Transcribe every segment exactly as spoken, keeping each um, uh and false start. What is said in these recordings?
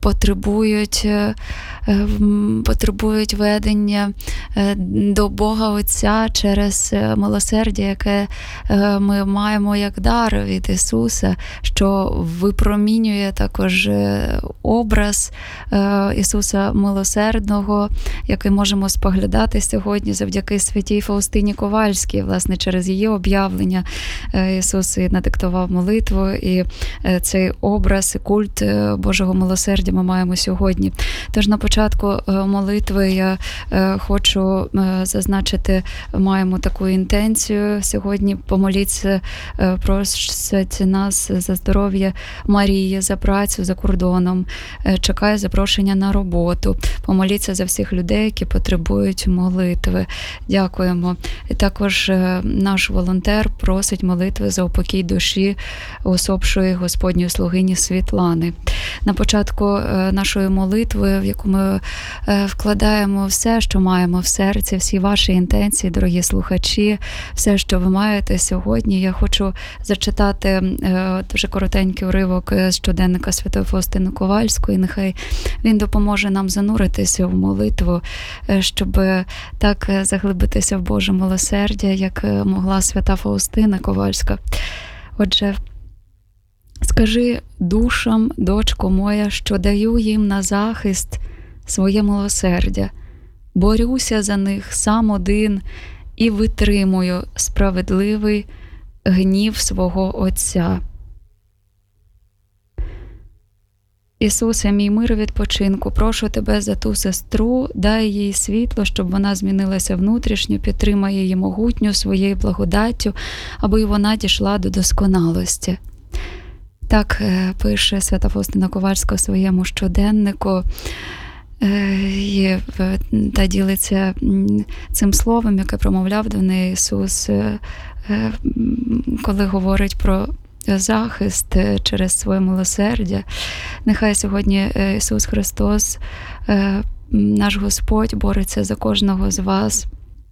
потребують, потребують ведення до Бога Отця через милосердя, яке ми маємо як дар від Ісуса, що випромінює також образ Ісуса милосердного, який можемо споглядати сьогодні завдяки святій Фаустині Ковальській. Власне, через її об'явлення Ісус і надиктував молитву, і цей образ і культ Божого милосердя ми маємо сьогодні. Тож на початку молитви я хочу зазначити, маємо таку інтенцію. Сьогодні помоліться, просять нас за здоров'я Марії, за працю за кордоном, чекає запрошення на роботу. Помоліться за всіх людей, які потребують молитви. Дякуємо. І також наш волонтер просить молитви за упокій душі усопшої Господньої слугині Світлани. На початку нашої молитви, в яку ми вкладаємо все, що маємо в серці, всі ваші інтенції, дорогі слухачі, все, що ви маєте сьогодні, я хочу зачитати дуже коротенький уривок з щоденника Святої Фаустини Ковальської. Нехай він допоможе нам зануритися в молитву, щоб так заглибитися в Боже милосердя, як могла свята Фаустина Ковальська. Отже, скажи душам, дочко моя, що даю їм на захист своє милосердя. Борюся за них сам один і витримую справедливий гнів свого Отця. Ісусе, мій мир відпочинку, прошу Тебе за ту сестру, дай їй світло, щоб вона змінилася внутрішньо, підтримай її могутню своєю благодаттю, аби вона дійшла до досконалості. Так пише свята Фаустина Ковальська у своєму щоденнику і, та ділиться цим словом, яке промовляв до неї Ісус, коли говорить про захист через своє милосердя. Нехай сьогодні Ісус Христос, наш Господь, бореться за кожного з вас.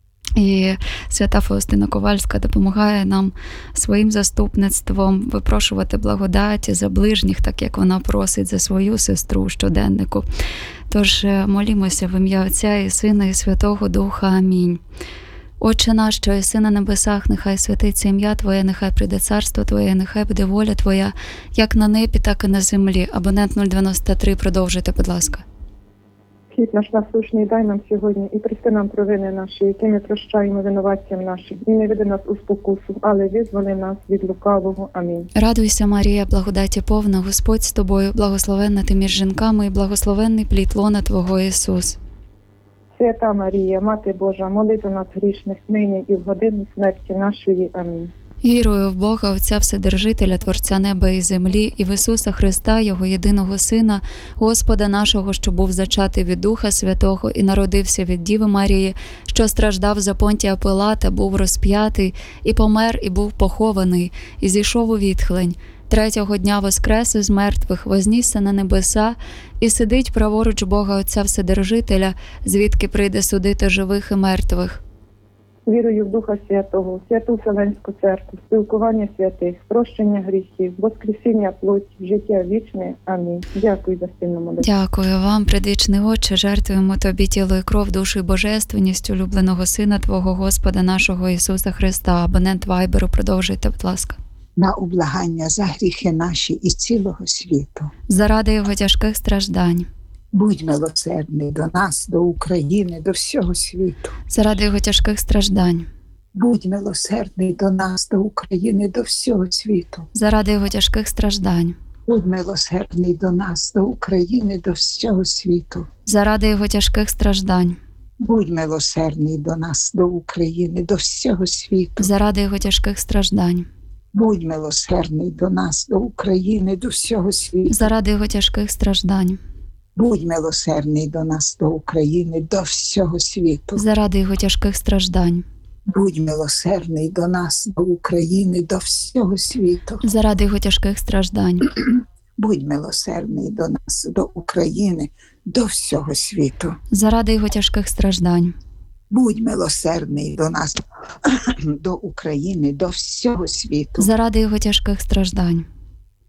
І свята Фаустина Ковальська допомагає нам своїм заступництвом випрошувати благодаті за ближніх, так як вона просить за свою сестру в щоденнику. Тож молімося в ім'я Отця і Сина і Святого Духа. Амінь. Отче наш, що єси на небесах, нехай святиться ім'я Твоє, нехай прийде царство Твоє, нехай буде воля Твоя, як на небі, так і на землі. Абонент нуль дев'яносто три, продовжуйте, будь ласка. Хліб наш насущний дай нам сьогодні, і прости нам провини наші, які ми прощаємо винуватцям нашим. І не веди нас у спокусу, але визволи нас від лукавого. Амінь. Радуйся, Марія, благодаті повна, Господь з тобою, благословенна ти між жінками, і благословенний плід лона Твого Ісус. Свята Марія, Мати Божа, моли за нас грішних нині і в годину смерті нашої. Амінь. Вірую в Бога, Отця Вседержителя, Творця неба і землі, і в Ісуса Христа, Його єдиного Сина, Господа нашого, що був зачатий від Духа Святого і народився від Діви Марії, що страждав за Понтія Пилата, був розп'ятий, і помер, і був похований, і зійшов у відхлень. Третього дня воскрес із мертвих, вознісся на небеса, і сидить праворуч Бога Отця Вседержителя, звідки прийде судити живих і мертвих. Вірую в Духа Святого, Святу Вселенську Церкву, спілкування святих, прощення гріхів, воскресіння плоті, життя вічне. Амінь. Дякую за спільну молитву. Дякую вам, предвічний Отче, жертвуємо Тобі тіло і кров, душу і божественність улюбленого Сина Твого, Господа нашого Ісуса Христа. Абонент Вайберу, продовжуйте, будь ласка. На ублагання за гріхи наші і цілого світу. Заради Його тяжких страждань. Будь милосердний до нас, до України, до всього світу. Заради Його тяжких страждань. Будь милосердний до нас, до України, до всього світу. Заради Його тяжких страждань. Будь милосердний до нас, до України, до всього світу. Заради Його тяжких страждань. Будь милосердний до нас, до України, до всього світу. Заради Його тяжких страждань. Будь милосердний до нас, до України, до всього світу. Заради Його тяжких страждань. Будь милосердний до нас, до України, до всього світу. Заради Його тяжких страждань. Будь милосердний до нас, до України, до всього світу. Заради Його тяжких страждань. Будь милосердний до нас, до України, до всього світу. Заради Його тяжких страждань. Будь милосердний до нас, до України, до всього світу. Заради Його тяжких страждань.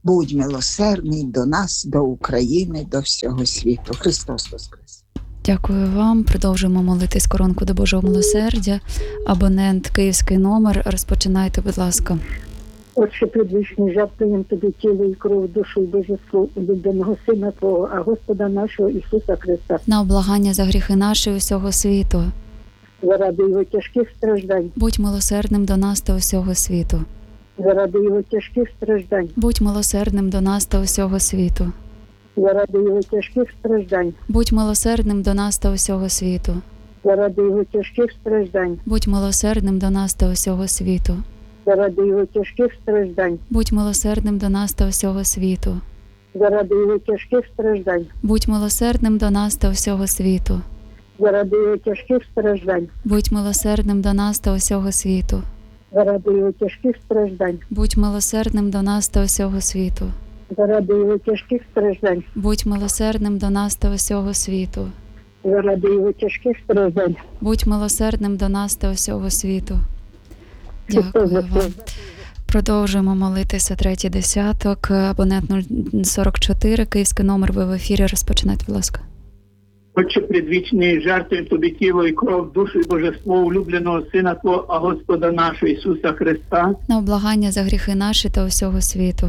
Будь милосердний до нас, до України, до всього світу. Христос воскрес! Дякую вам. Продовжуємо молитись коронку до Божого милосердя. Абонент київський номер. Розпочинайте, будь ласка. Отче предвічний, жертвуємо тобі тіло і кров, душу і божество улюбленого Сина Твого, а Господа нашого Ісуса Христа, На облагання за гріхи наші і усього світу. заради Його тяжких страждань, Будь милосердним до нас та усього світу. заради Його тяжких страждань, Будь милосердним до нас та усього світу. заради Його тяжких страждань, Будь милосердним до нас та усього світу. заради Його тяжких страждань, Будь милосердним до нас та усього світу. заради Його тяжких страждань, Будь милосердним до нас та усього світу. заради Його тяжких страждань, Будь милосердним до нас та усього світу. заради Його тяжких страждань, Будь милосердним до нас та усього світу. заради Його тяжких страждань, Будь милосердним до нас та усього світу. заради Його тяжких страждань, Будь милосердним до нас та усього світу. заради Його тяжких страждань. Будь милосердним до нас та усього світу. Христос Дякую вам. воскрес! Продовжуємо молитися третій десяток. Абонент нуль сорок чотири, київський номер, ви в ефірі. Розпочинайте, будь ласка. Отче предвічний, жертвуємо тобі тіло і кров, душу і божество улюбленого Сина Твого, а Господа нашого Ісуса Христа, На облагання за гріхи наші та усього світу.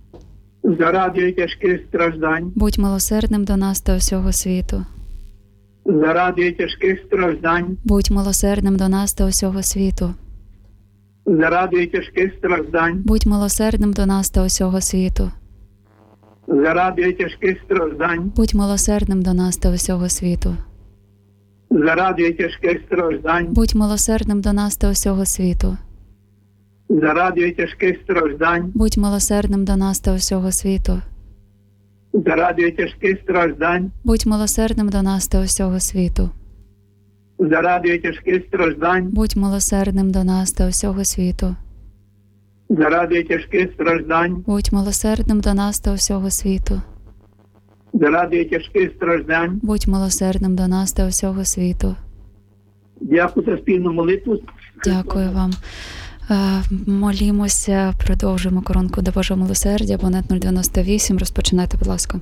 заради Його тяжких страждань, Будь милосердним до нас та усього світу. заради Його тяжких страждань, Будь милосердним до нас та усього світу. заради Його тяжких страждань, Будь милосердним до нас та усього світу. заради Його тяжких страждань, Будь милосердним до нас та усього світу. заради Його тяжких страждань, Будь милосердним до нас та усього світу. заради Його тяжких страждань, Будь милосердним до нас та усього світу. заради Його тяжких страждань, Будь милосердним до нас та усього світу. заради Його тяжких страждань, Будь милосердним до нас та усього світу. заради Його тяжких страждань, Будь милосердним до нас та усього світу. заради Його тяжких страждань. Будь милосердним до нас та усього світу. Дякую за спільну молитву. Дякую вам. Е, Молімося, продовжуємо коронку до Божого милосердя. Абонент нуль дев'яносто вісім. Розпочинайте, будь ласка.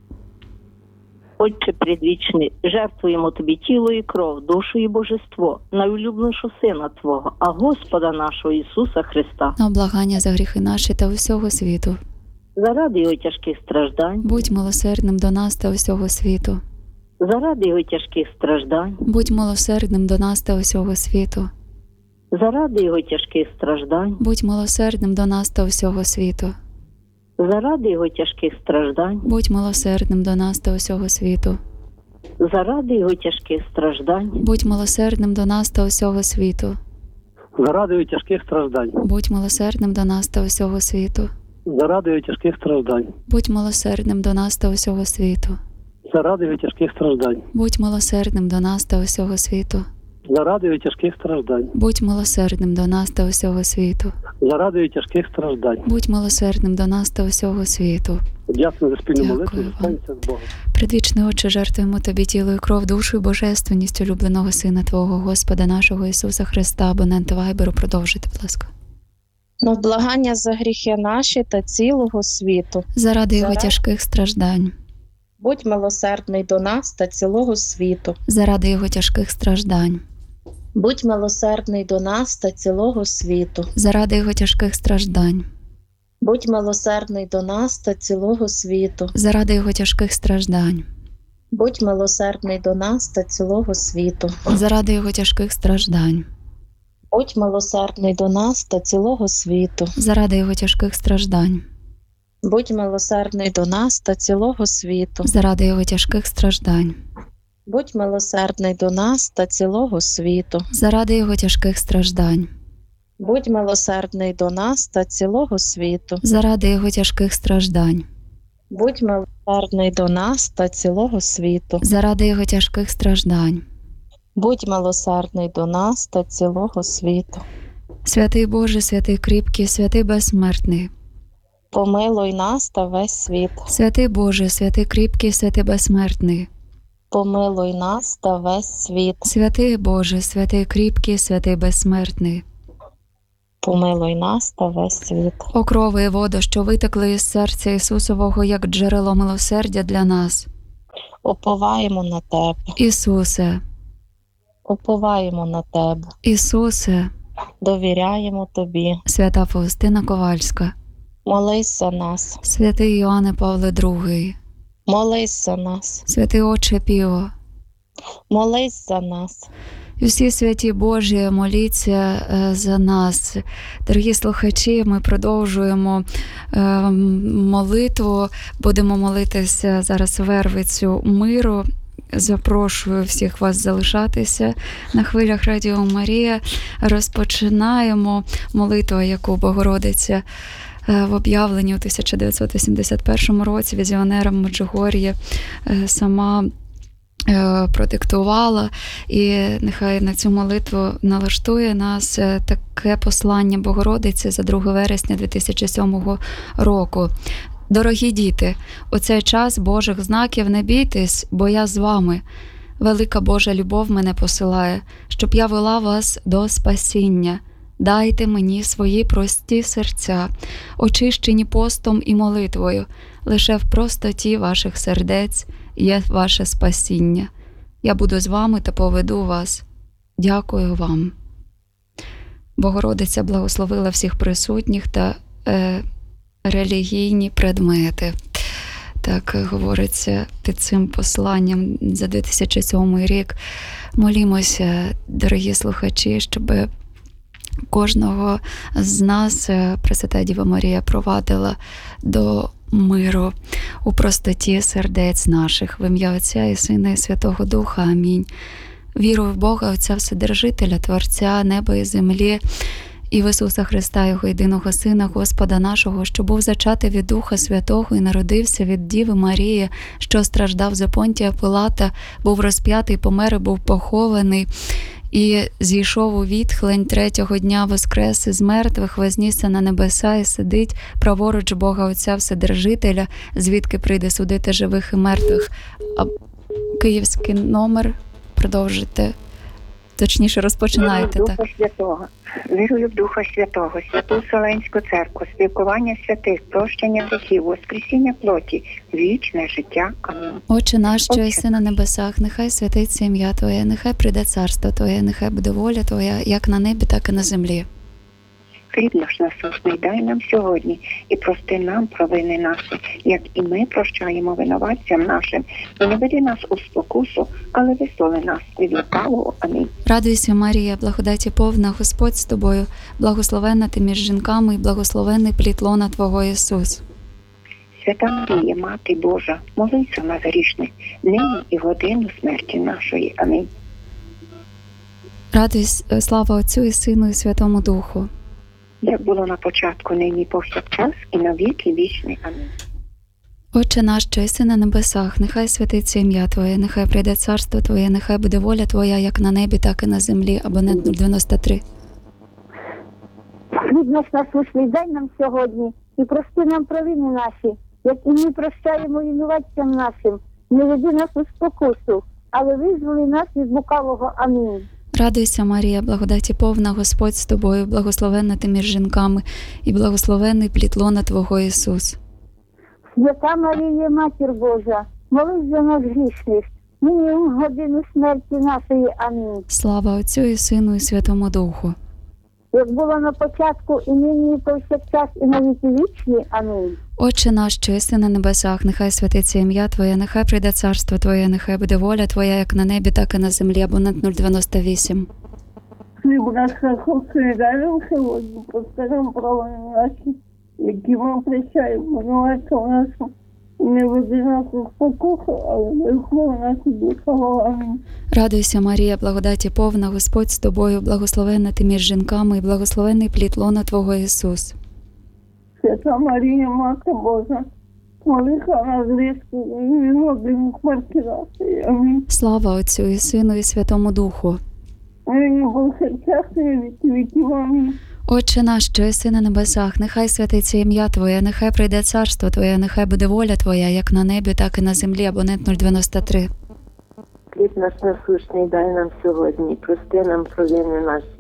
Отче предвічний, жертвуємо тобі тіло і кров, душу і божество, найулюбленішого Сина Твого, а Господа нашого Ісуса Христа, На облагання за гріхи наші та усього світу. заради Його тяжких страждань, Будь милосердним до нас та усього світу. заради Його тяжких страждань, Будь милосердним до нас та усього світу. заради Його тяжких страждань, Будь милосердним до нас та усього світу. заради Його тяжких страждань, Будь милосердним до нас та усього світу. заради Його тяжких страждань, Будь милосердним до нас та усього світу. Заради Його тяжких страждань, Будь милосердним до нас та усього світу. заради Його тяжких страждань, Будь милосердним до нас та усього світу. заради Його тяжких страждань, Будь милосердним до нас та усього світу. заради Його тяжких страждань, Будь милосердним до нас та усього світу. заради Його тяжких страждань. Будь милосердним до нас та усього світу. Дякую за спільну Дякую молитву, вам. зостаньтеся з Богом. Предвічний Отче, жертвуємо тобі тіло і кров, душу і божественність улюбленого Сина Твого, Господа нашого Ісуса Христа. Абонент Вайберу, продовжуйте, будь ласка. На благання за гріхи наші та цілого світу. Заради його Заради- тяжких страждань. Будь милосердний до нас та цілого світу. Заради його тяжких страждань. Будь милосердний до нас та цілого світу. Заради його тяжких страждань. Будь милосердний до нас та цілого світу. Заради його тяжких страждань. Будь милосердний до нас та цілого світу. Заради його тяжких страждань. Будь милосердний до нас та цілого світу. Заради його тяжких страждань. Будь милосердний до нас та цілого світу. Заради його тяжких страждань. Будь милосердний до нас та цілого світу. Заради його тяжких страждань. Будь милосердний до нас та цілого світу. Заради його тяжких страждань. Будь милосердний до нас та цілого світу. Заради його тяжких страждань. Будь милосердний до нас та цілого світу. Святий Боже, святий кріпкий, святий безсмертний. Помилуй нас та весь світ. Святий Боже, святий кріпкий, святий безсмертний. Помилуй нас та весь світ. Святий Боже, святий кріпкий, святий безсмертний. помилуй нас та весь світ. О крови і воду, що витекли із серця Ісусового, як джерело милосердя для нас. Уповаємо на Тебе, Ісусе, уповаємо на Тебе, Ісусе, довіряємо Тобі. свята Фаустина Ковальська, Молись за нас, святий Іоанне Павле другий, молись за нас, святий Отче Піо, молись за нас. і всі святі Божі, моліться е, за нас. Дорогі слухачі, ми продовжуємо е, молитву, будемо молитися зараз Вервицю миру. Запрошую всіх вас залишатися на хвилях Радіо Марія. Розпочинаємо молитву, яку Богородиця е, в об'явленні у тисяча дев'ятсот вісімдесят першому році візіонером Меджугор'я е, сама е, продиктувала. І нехай на цю молитву налаштує нас е, таке послання Богородиці за друге вересня дві тисячі сьомого року. Дорогі діти, у цей час Божих знаків не бійтесь, бо я з вами. Велика Божа любов мене посилає, щоб я вела вас до спасіння. Дайте мені свої прості серця, очищені постом і молитвою. Лише в простоті ваших сердець є ваше спасіння. Я буду з вами та поведу вас. Дякую вам. Богородиця благословила всіх присутніх та е, релігійні предмети. Так говориться під цим посланням за дві тисячі сьомий рік. Молімося, дорогі слухачі, щоб кожного з нас Пресвята Діва Марія провадила до миру у простоті сердець наших. В ім'я Отця і Сина і Святого Духа. Амінь. Вірую в Бога, Отця Вседержителя, Творця неба і землі, і в Ісуса Христа, Його єдиного Сина, Господа нашого, що був зачатий від Духа Святого і народився від Діви Марії, що страждав за Понтія Пилата, був розп'ятий, помер і був похований, і зійшов у відхлень, третього дня воскрес із мертвих, вознісся на небеса і сидить праворуч Бога Отця Вседержителя, звідки прийде судити живих і мертвих. А київський номер продовжите. Точніше, розпочинайте. Вірую в Духа Святого, вірую в Духа Святого, Святу Вселенську Церкву, спілкування святих, прощення гріхів, воскресіння плоті, вічне життя. Амінь. Отче наш, що Отче єси на небесах, нехай святиться ім'я Твоє, нехай прийде царство Твоє, нехай буде воля Твоя, як на небі, так і на землі. Хліб наш насущний дай нам сьогодні, і прости нам провини наші, як і ми прощаємо винуватцям нашим. І не веди нас у спокусу, але визволи нас від лукавого. Амінь. Радуйся, Марія, благодаті повна, Господь з тобою, благословенна ти між жінками, і благословенний плід лона Твого Ісус. Свята Марія, Мати Божа, молись за нас грішних, нині і в годину смерті нашої. Амінь. Радуйся, слава Отцю і Сину і Святому Духу. Як було на початку, нині повсякчас і на віки вічні. Амінь. Отче наш, що єси на небесах, нехай святиться ім'я Твоє, нехай прийде царство Твоє, нехай буде воля Твоя, як на небі, так і на землі. Абонент нуль дев'яносто три. Хліб наш насущний дай нам сьогодні, і прости нам провини наші, як і ми прощаємо винуватцям нашим. Не веди нас у спокусу, але визволи нас від лукавого. Амінь. Радуйся, Марія, благодаті повна, Господь з тобою, благословенна ти між жінками, і благословенний плід лона Твого Ісус. Свята Марія, Матір Божа, молись за нас грішних, нині в годину смерті нашої. Амінь. Слава Отцю і Сину і Святому Духу. Як було на початку, і нині, і повсякчас, і на віки вічні. Амінь. Отче наш, що єси на небесах, нехай святиться ім'я Твоє, нехай прийде царство Твоє, нехай буде воля Твоя, як на небі, так і на землі. Абонент нуль дев'яносто вісім. Хліб наш насущний дай нам сьогодні, прости нам провини наші, які ми прощаємо винуватцям нашим. Не веди нас у спокусу, але визволи нас від лукавого. Амінь. Радуйся, Марія, благодаті повна, Господь з тобою, благословенна ти між жінками, і благословенний плід лона Твого Ісус. Свята Марія, Мати Божа, молись за нас грішних, і в годину смерті нашої. Амінь. Слава Отцю і Сину і Святому Духу. Нині повсякчас і на віки віків. Амінь. Отче наш, що єси на небесах, нехай святиться ім'я Твоє, нехай прийде царство Твоє, нехай буде воля Твоя, як на небі, так і на землі. Абонент нуль дев'яносто три. Хліб наш насущний дай нам сьогодні, прости нам провини наші,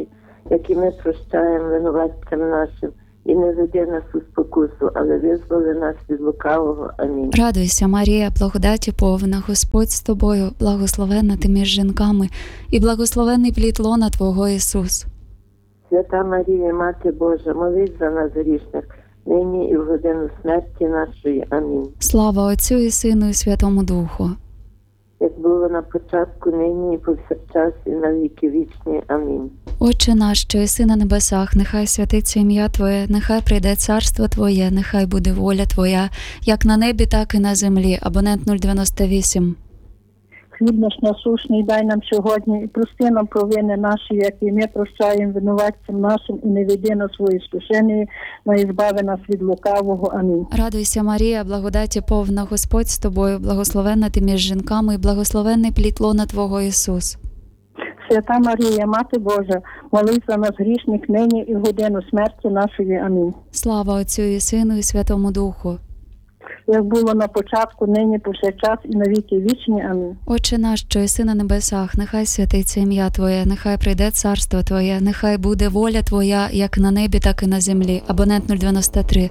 як і ми прощаємо винуватцям нашим. І не веди нас у спокусу, але визволи нас від лукавого. Амінь. Радуйся, Марія, благодаті повна, Господь з тобою, благословенна ти між жінками, і благословенний плід лона Твого, Ісус. Свята Марія, Мати Божа, молись за нас грішних, нині і в годину смерті нашої. Амінь. Слава Отцю і Сину і Святому Духу. Як було на початку, нині і повсякчас, і на віки вічні. Амінь. Отче наш, що єси на небесах, нехай святиться ім'я Твоє, нехай прийде царство Твоє, нехай буде воля Твоя, як на небі, так і на землі. Абонент нуль дев'яносто вісім. Хліб наш насущний дай нам сьогодні, і прости нам провини наші, як і ми прощаємо винуватцям нашим, і не веди нас свої спасення, но і збави нас від лукавого. Амінь. Радуйся, Марія, благодаті повна, Господь з тобою, благословенна ти між жінками, і благословенний плід лона Твого, Ісус. Свята Марія, Мати Божа, молись за нас грішних нині і в годину смерті нашої. Амінь. Слава Отцю і Сину і Святому Духу. Як було на початку, нині, повсякчас і на віки вічні. Амінь. Отче наш, що єси на небесах, нехай святиться ім'я Твоє, нехай прийде царство Твоє, нехай буде воля Твоя, як на небі, так і на землі. Абонент нуль дев'яносто три.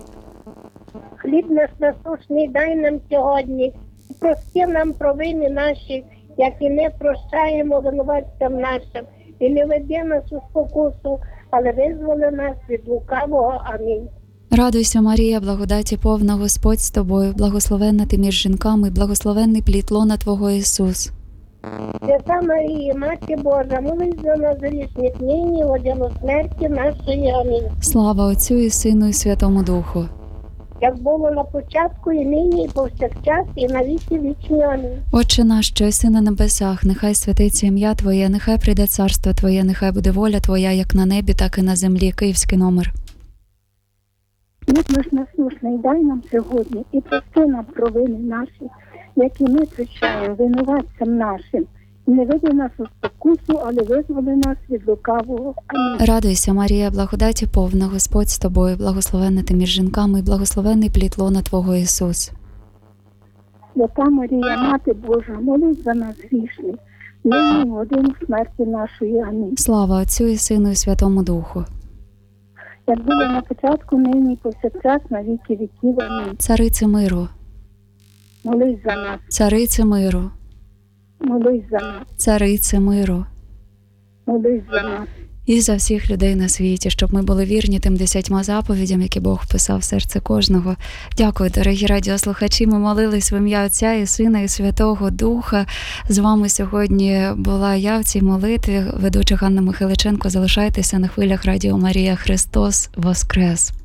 Хліб наш насущний дай нам сьогодні, і прости нам провини наші, як і ми прощаємо винуватцям нашим, і не веди нас у спокусу, але визволи нас від лукавого. Амінь. Радуйся, Марія, благодаті повна, Господь з тобою, благословенна ти між жінками, і благословенний плід лона Твого, Ісус. Свята Марія, Мати Божа, молись за нас грішних нині, в годину смерті нашої. Амінь. Слава Отцю і Сину і Святому Духу. Як було на початку, і нині, і повсякчас, і на віки вічні. Амінь. Отче наш, що єси на небесах, нехай святиться ім'я Твоє, нехай прийде царство Твоє, нехай буде воля Твоя, як на небі, так і на землі. Київський номер. Хліб наш насущний дай нам сьогодні, і прости нам провини наші, як і ми прощаємо винуватцям нашим. І не веди нас у спокусу, але визволи нас від лукавого. Амінь. Радуйся, Марія, благодаті повна, Господь з тобою, благословенна ти між жінками, і благословенний плід лона Твого, Ісус. Свята Марія, Мати Божа, молись за нас грішних, нині в годину смерті нашої. Амінь. Слава Отцю і Сину і Святому Духу. Як було на початку, нині, повсякчас, на віки віків. Амінь. Царице миру, Молись за нас, царице миру, молись за нас, царице миру. молись за нас. І за всіх людей на світі, щоб ми були вірні тим десятьма заповідям, які Бог вписав в серце кожного. Дякую, дорогі радіослухачі. Ми молились в ім'я Отця і Сина і Святого Духа. З вами сьогодні була я в цій молитві, ведуча Ганна Михайличенко. Залишайтеся на хвилях Радіо Марія. Христос Воскрес!